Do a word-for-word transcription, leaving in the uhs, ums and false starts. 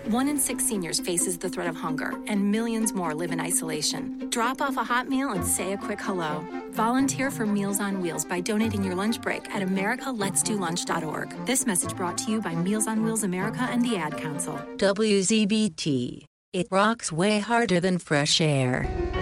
One in six seniors faces the threat of hunger, and millions more live in isolation. Drop off a hot meal and say a quick hello. Volunteer for Meals on Wheels by donating your lunch break at america lets do lunch dot org. This message brought to you by Meals on Wheels America and the Ad Council. W Z B T. It rocks way harder than fresh air.